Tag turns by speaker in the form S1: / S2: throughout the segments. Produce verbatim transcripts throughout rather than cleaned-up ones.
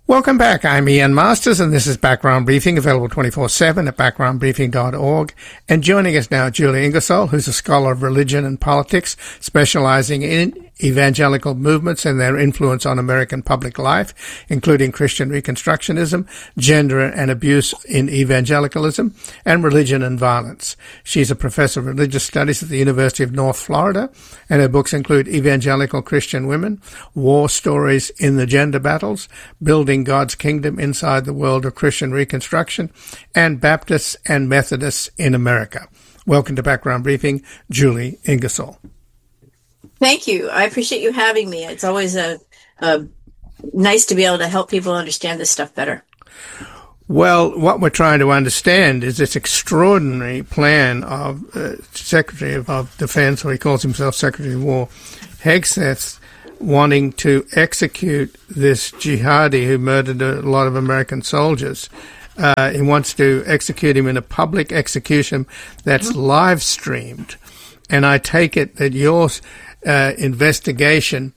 S1: Welcome back. I'm Ian Masters, and this is Background Briefing, available twenty-four seven at background briefing dot org. And joining us now, Julie Ingersoll, who's a scholar of religion and politics, specializing in evangelical movements and their influence on American public life, including Christian Reconstructionism, gender and abuse in evangelicalism, and religion and violence. She's a professor of religious studies at the University of North Florida, and her books include Evangelical Christian Women, War Stories in the Gender Battles, Building God's Kingdom Inside the World of Christian Reconstruction, and Baptists and Methodists in America. Welcome to Background Briefing, Julie Ingersoll.
S2: Thank you. I appreciate you having me. It's always a, a nice to be able to help people understand this stuff better.
S1: Well, what we're trying to understand is this extraordinary plan of uh, Secretary of, of Defense, or he calls himself Secretary of War, Hegseth, wanting to execute this jihadi who murdered a lot of American soldiers. Uh, he wants to execute him in a public execution that's live streamed. And I take it that your uh, investigation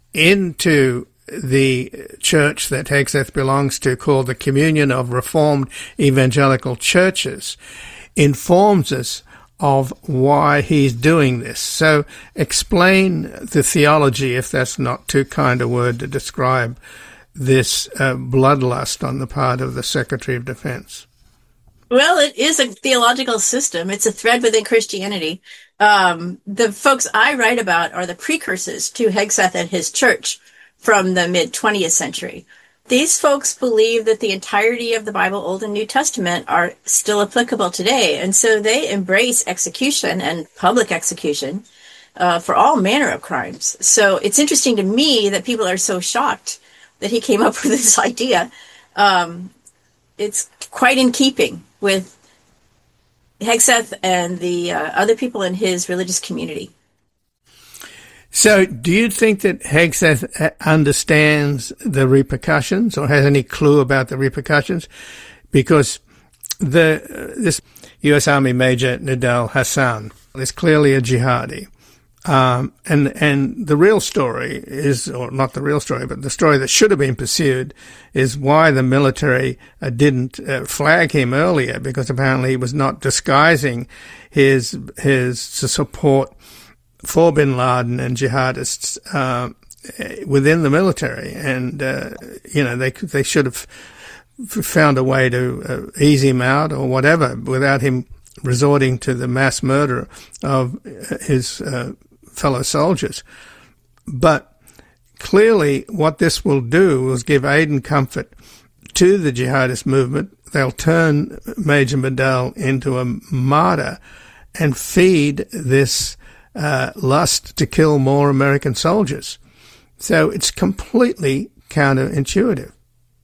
S1: into the church that Hegseth belongs to, called the Communion of Reformed Evangelical Churches, informs us of why he's doing this. So explain the theology, if that's not too kind a word to describe this uh, bloodlust on the part of the Secretary of Defense.
S2: Well, it is a theological system. It's a thread within Christianity. Um, the folks I write about are the precursors to Hegseth and his church from the mid-twentieth century. These folks believe that the entirety of the Bible, Old and New Testament, are still applicable today. And so they embrace execution and public execution uh, for all manner of crimes. So it's interesting to me that people are so shocked that he came up with this idea. Um, it's quite in keeping with Hegseth and the uh, other people in his religious community.
S1: So do you think that Hegseth understands the repercussions or has any clue about the repercussions? Because the uh, this U S Army Major Nidal Hasan is clearly a jihadi. Um, and, and the real story is, or not the real story, but the story that should have been pursued is why the military uh, didn't uh, flag him earlier, because apparently he was not disguising his, his support for bin Laden and jihadists, uh, within the military. And, uh, you know, they, they should have found a way to uh, ease him out or whatever without him resorting to the mass murder of his, uh, fellow soldiers. But clearly what this will do is give aid and comfort to the jihadist movement. They'll turn Major Nidal into a martyr and feed this uh, lust to kill more American soldiers. So it's completely counterintuitive.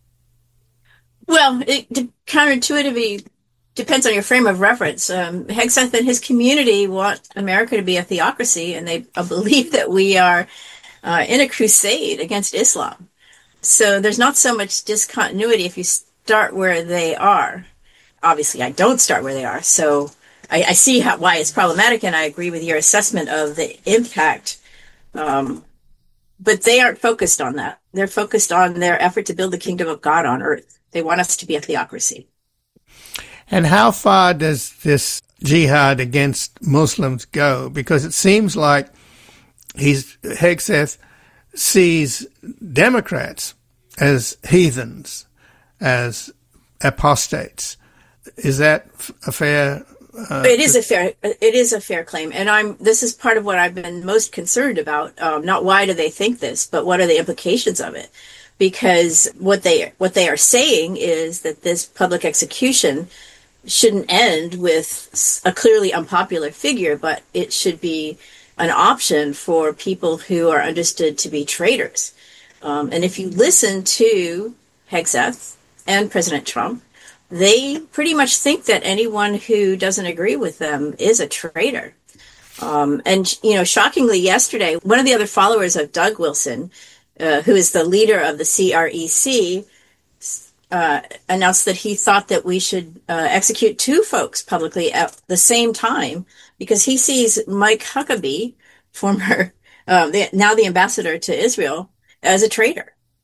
S2: Well, it, the counterintuitively depends on your frame of reference. Um, Hegseth and his community want America to be a theocracy, and they believe that we are uh, in a crusade against Islam. So there's not so much discontinuity if you start where they are. Obviously, I don't start where they are, so I, I see how, why it's problematic, and I agree with your assessment of the impact. Um, but they aren't focused on that. They're focused on their effort to build the kingdom of God on earth. They want us to be a theocracy.
S1: And how far does this jihad against Muslims go? Because it seems like he's, Hegseth sees Democrats as heathens, as apostates. Is that a fair? Uh,
S2: it is a fair. It is a fair claim, and I'm. This is part of what I've been most concerned about. Um, not why do they think this, but what are the implications of it? Because what they what they are saying is that this public execution shouldn't end with a clearly unpopular figure, but it should be an option for people who are understood to be traitors. Um, and if you listen to Hegseth and President Trump, they pretty much think that anyone who doesn't agree with them is a traitor. Um, and, you know, shockingly yesterday, one of the other followers of Doug Wilson, uh, who is the leader of the C R E C, Uh, announced that he thought that we should uh, execute two folks publicly at the same time because he sees Mike Huckabee, former, uh, the, now the ambassador to Israel, as a traitor.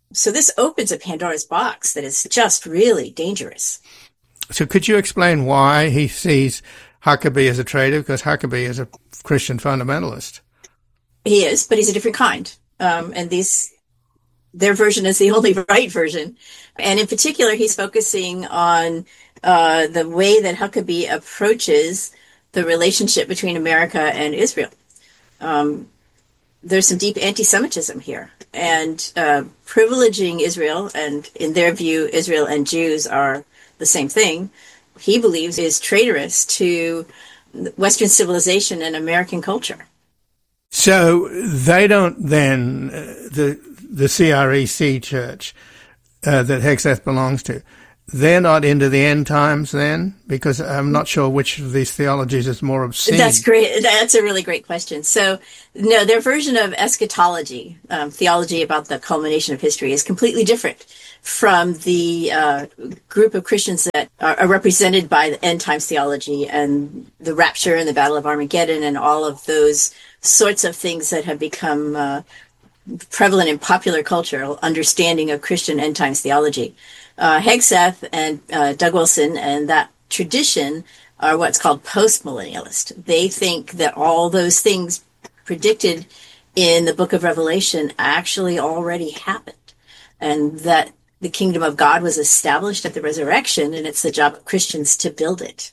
S2: So this opens a Pandora's box that is just really dangerous.
S1: So could you explain why he sees Huckabee as a traitor? Because Huckabee is a Christian fundamentalist.
S2: He is, but he's a different kind. Um, and these, their version is the only right version. And in particular, he's focusing on uh, the way that Huckabee approaches the relationship between America and Israel. Um, there's some deep anti-Semitism here, and uh, privileging Israel, and in their view, Israel and Jews are the same thing, he believes is traitorous to Western civilization and American culture.
S1: So they don't then, uh, the the C R E C church uh, that Hegseth belongs to, they're not into the end times then? Because I'm not sure which of these theologies is more obscene.
S2: That's great. That's a really great question. So, no, their version of eschatology, um, theology about the culmination of history, is completely different from the uh, group of Christians that are, are represented by the end times theology and the rapture and the Battle of Armageddon and all of those sorts of things that have become uh, prevalent in popular culture, understanding of Christian end times theology. Uh, Hegseth and uh, Doug Wilson and that tradition are what's called postmillennialist. They think that all those things predicted in the book of Revelation actually already happened, and that the kingdom of God was established at the resurrection, and it's the job of Christians to build it.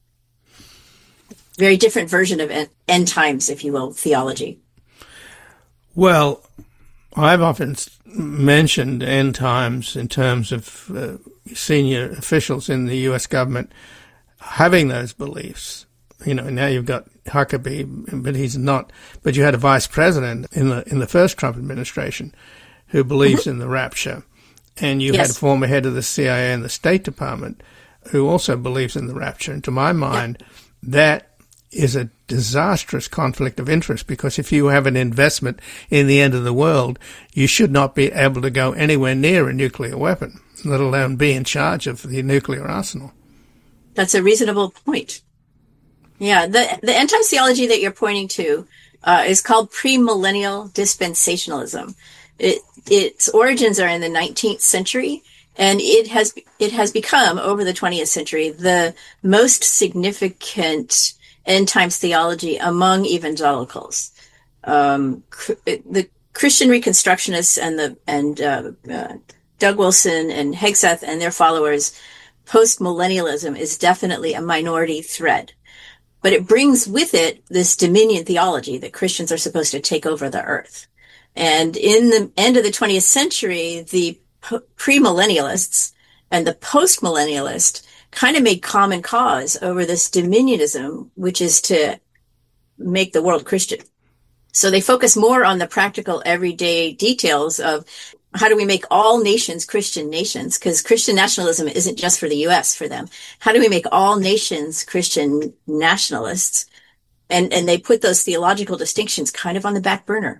S2: Very different version of end, end times, if you will, theology.
S1: Well, I've often mentioned end times in terms of uh, senior officials in the U S government having those beliefs. You know, now you've got Huckabee, but he's not. But you had a vice president in the in the first Trump administration who believes mm-hmm. in the rapture, and you yes. had a former head of the C I A and the State Department who also believes in the rapture. And to my mind, yeah. that is a disastrous conflict of interest, because if you have an investment in the end of the world, you should not be able to go anywhere near a nuclear weapon, let alone be in charge of the nuclear arsenal.
S2: That's a reasonable point. Yeah, the the end times theology that you're pointing to uh, is called premillennial dispensationalism. It, its origins are in the nineteenth century, and it has it has become, over the twentieth century, the most significant end times theology among evangelicals. Um, the Christian Reconstructionists and the and uh, uh, Doug Wilson and Hegseth and their followers, post-millennialism is definitely a minority thread. But it brings with it this dominion theology that Christians are supposed to take over the earth. And in the end of the twentieth century, the premillennialists and the postmillennialists kind of made common cause over this dominionism, which is to make the world Christian. So they focus more on the practical, everyday details of how do we make all nations Christian nations? Because Christian nationalism isn't just for the U S for them. How do we make all nations Christian nationalists? And, and they put those theological distinctions kind of on the back burner.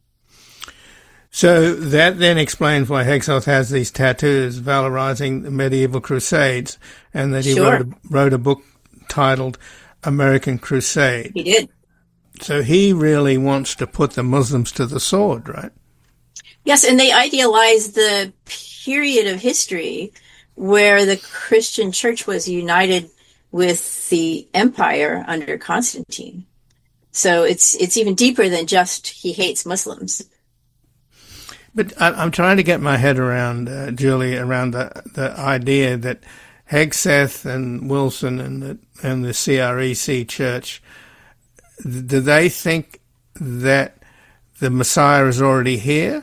S1: So that then explains why Hegseth has these tattoos valorizing the medieval crusades, and that he
S2: sure.
S1: wrote, a, wrote a book titled American Crusade.
S2: He did.
S1: So he really wants to put the Muslims to the sword, right?
S2: Yes, and they idealize the period of history where the Christian church was united with the empire under Constantine. So it's it's even deeper than just he hates Muslims.
S1: But I'm trying to get my head around, uh, Julie, around the the idea that Hegseth and Wilson and the and the C R E C church, do they think that the Messiah is already here?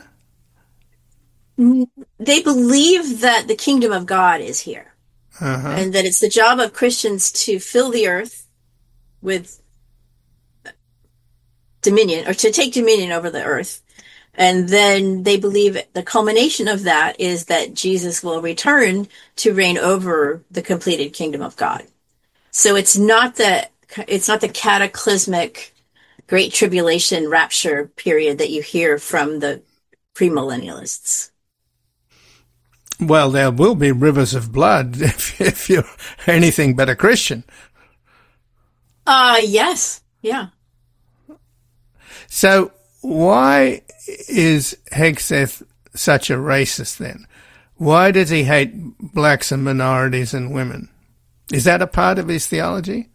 S2: They believe that the kingdom of God is here, uh-huh. and that it's the job of Christians to fill the earth with dominion, or to take dominion over the earth. And then they believe the culmination of that is that Jesus will return to reign over the completed kingdom of God. So it's not the, it's not the cataclysmic great tribulation rapture period that you hear from the premillennialists.
S1: Well, there will be rivers of blood if, if you're anything but a Christian.
S2: Uh, yes. Yeah.
S1: So why is Hegseth such a racist then? Why does he hate blacks and minorities and women? Is that a part of his theology?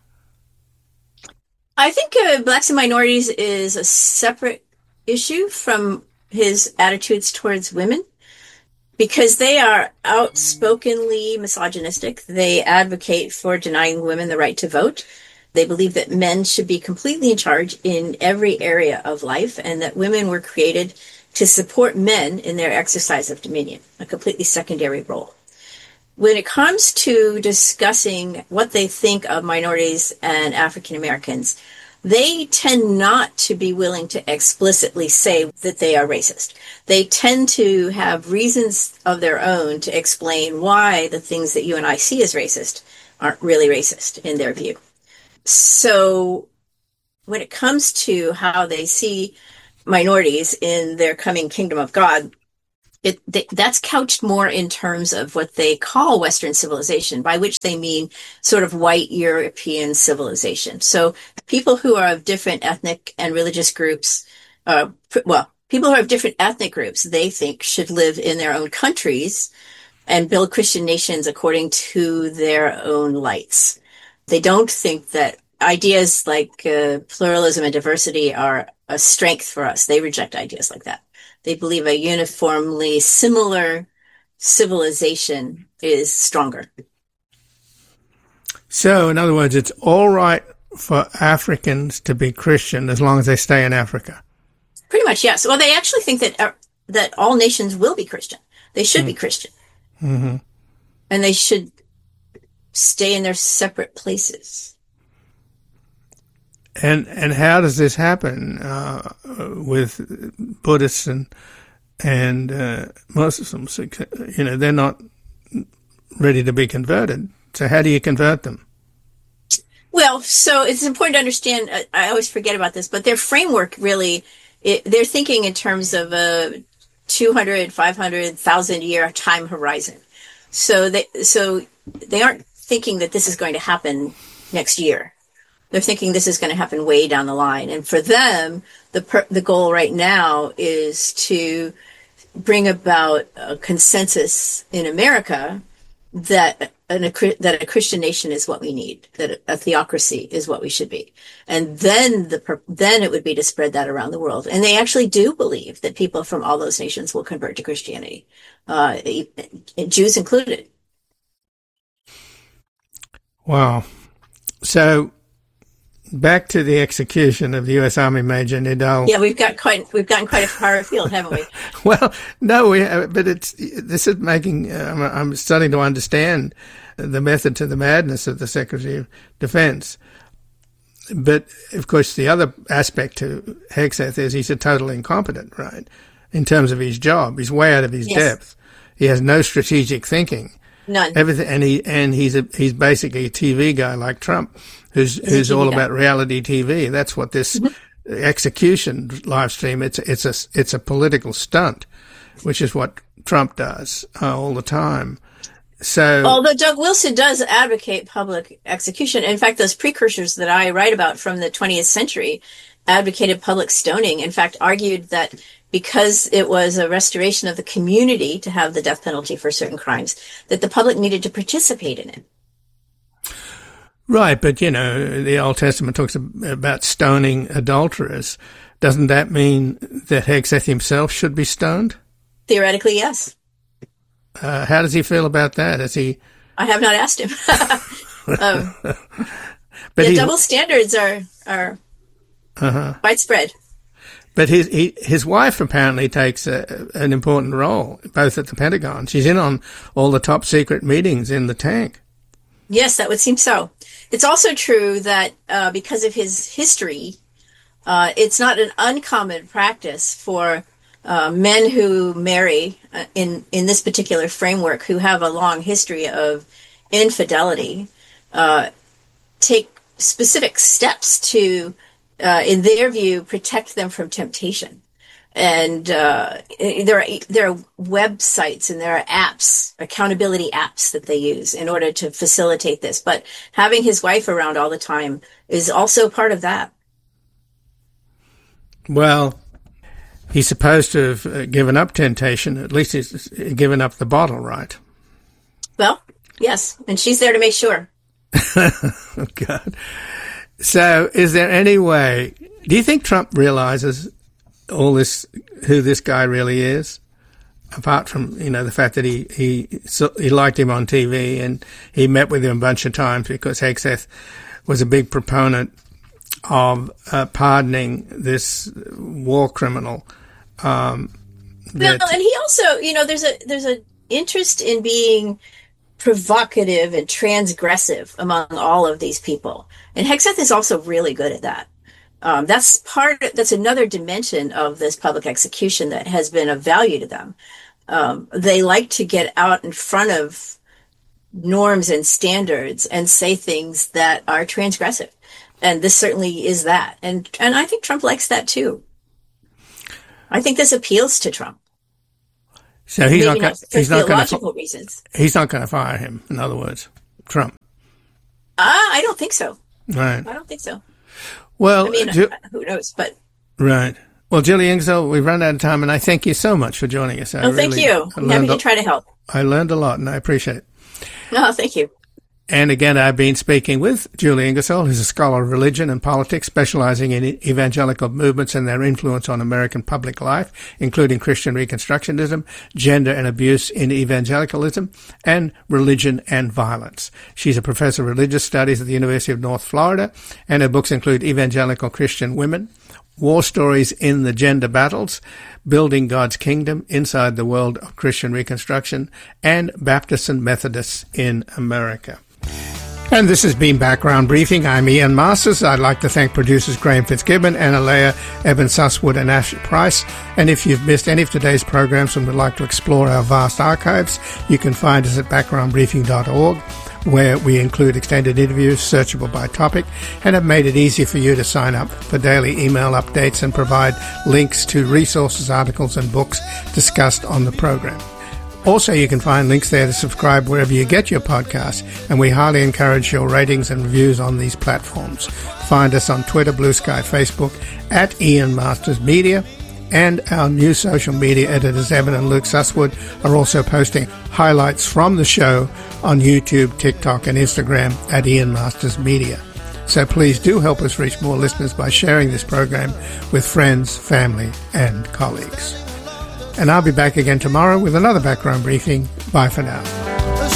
S2: I think uh, blacks and minorities is a separate issue from his attitudes towards women, because they are outspokenly misogynistic. They advocate for denying women the right to vote. They believe that men should be completely in charge in every area of life, and that women were created to support men in their exercise of dominion, a completely secondary role. When it comes to discussing what they think of minorities and African Americans, they tend not to be willing to explicitly say that they are racist. They tend to have reasons of their own to explain why the things that you and I see as racist aren't really racist in their view. So when it comes to how they see minorities in their coming kingdom of God, It, they, that's couched more in terms of what they call Western civilization, by which they mean sort of white European civilization. So people who are of different ethnic and religious groups, uh, well, people who are of different ethnic groups, they think should live in their own countries and build Christian nations according to their own lights. They don't think that ideas like uh, pluralism and diversity are a strength for us. They reject ideas like that. They believe a uniformly similar civilization is stronger.
S1: So, in other words, it's all right for Africans to be Christian as long as they stay in Africa.
S2: Pretty much, yes. Well, they actually think that uh, that all nations will be Christian. They should mm. be Christian.
S1: Mm-hmm.
S2: And they should stay in their separate places.
S1: And and how does this happen uh, with Buddhists and and uh, Muslims? You know, they're not ready to be converted. So how do you convert them?
S2: Well, so it's important to understand. Uh, I always forget about this, but their framework really, it, they're thinking in terms of a two hundred, five hundred, one thousand year time horizon. So they so they aren't thinking that this is going to happen next year. They're thinking this is going to happen way down the line. And for them, the per, the goal right now is to bring about a consensus in America that an, a, that a Christian nation is what we need, that a, a theocracy is what we should be. And then the then it would be to spread that around the world. And they actually do believe that people from all those nations will convert to Christianity, uh, Jews included.
S1: Wow. So back to the execution of U S Army Major Nidal.
S2: Yeah, we've got quite we've gotten quite a far afield, haven't we?
S1: Well, no, we have, but it's this is making. Uh, I'm starting to understand the method to the madness of the Secretary of Defense. But of course, the other aspect to Hegseth is he's a total incompetent, right? In terms of his job, he's way out of his yes. depth. He has no strategic thinking.
S2: None.
S1: Everything, and he and he's a he's basically a T V guy like Trump. Who's, who's all guy. about reality T V. That's what this mm-hmm. execution live stream, it's, it's a, it's a political stunt, which is what Trump does uh, all the time. So,
S2: although Doug Wilson does advocate public execution. In fact, those precursors that I write about from the twentieth century advocated public stoning. In fact, argued that because it was a restoration of the community to have the death penalty for certain crimes, that the public needed to participate in it.
S1: Right, but, you know, the Old Testament talks about stoning adulterers. Doesn't that mean that Hegseth himself should be stoned?
S2: Theoretically, yes.
S1: Uh, how does he feel about that? Is he?
S2: I have not asked him. um, but the double standards are are uh-huh. widespread.
S1: But his he, his wife apparently takes a, an important role, both at the Pentagon. She's in on all the top secret meetings in the tank.
S2: Yes, that would seem so. It's also true that uh, because of his history, uh, it's not an uncommon practice for uh, men who marry uh, in, in this particular framework, who have a long history of infidelity, uh, take specific steps to, uh, in their view, protect them from temptation. And uh, there are there are websites and there are apps, accountability apps that they use in order to facilitate this. But having his wife around all the time is also part of that.
S1: Well, he's supposed to have uh, given up temptation. At least he's given up the bottle, right?
S2: Well, yes. And she's there to make sure.
S1: Oh, God. So is there any way, do you think Trump realizes all this, who this guy really is? Apart from, you know, the fact that he, he, he liked him on T V and he met with him a bunch of times because Hegseth was a big proponent of uh, pardoning this war criminal. Um,
S2: well, and he also, you know, there's a, there's an interest in being provocative and transgressive among all of these people. And Hegseth is also really good at that. Um, that's part, that's another dimension of this public execution that has been of value to them. Um, they like to get out in front of norms and standards and say things that are transgressive. And this certainly is that. And, and I think Trump likes that too. I think this appeals to Trump.
S1: So he's
S2: Maybe
S1: not,
S2: not
S1: he's not going to,
S2: reasons.
S1: He's not going to fire him. In other words, Trump.
S2: Ah, uh, I don't think so.
S1: Right.
S2: I don't think so.
S1: Well,
S2: I mean,
S1: Ju-
S2: who knows, but.
S1: Right. Well, Julie Ingersoll, we've run out of time, and I thank you so much for joining us. I
S2: oh, thank
S1: really,
S2: you. I'm happy to try to help.
S1: I learned a lot, and I appreciate it.
S2: Oh, thank you.
S1: And again, I've been speaking with Julie Ingersoll, who's a scholar of religion and politics, specializing in evangelical movements and their influence on American public life, including Christian Reconstructionism, gender and abuse in evangelicalism, and religion and violence. She's a professor of religious studies at the University of North Florida, and her books include Evangelical Christian Women, War Stories in the Gender Battles, Building God's Kingdom Inside the World of Christian Reconstruction, and Baptists and Methodists in America. And this has been Background Briefing. I'm Ian Masters. I'd like to thank producers Graham Fitzgibbon, Anna Leah, Evan Susswood, and Ash Price. And if you've missed any of today's programs and would like to explore our vast archives, you can find us at background briefing dot org, where we include extended interviews searchable by topic and have made it easy for you to sign up for daily email updates and provide links to resources, articles, and books discussed on the program. Also, you can find links there to subscribe wherever you get your podcasts, and we highly encourage your ratings and reviews on these platforms. Find us on Twitter, Blue Sky, Facebook, at Ian Masters Media, and our new social media editors, Evan and Luke Susswood, are also posting highlights from the show on YouTube, TikTok, and Instagram at Ian Masters Media. So please do help us reach more listeners by sharing this program with friends, family, and colleagues. And I'll be back again tomorrow with another background briefing. Bye for now.